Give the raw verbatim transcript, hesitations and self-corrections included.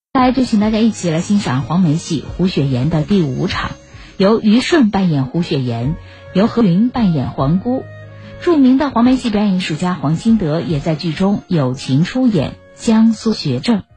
来就请大家一起来欣赏黄梅戏胡雪岩的第五场，由于顺扮演胡雪岩，由何云扮演黄姑。著名的黄梅戏表演艺术家黄新德也在剧中友情出演江苏学政。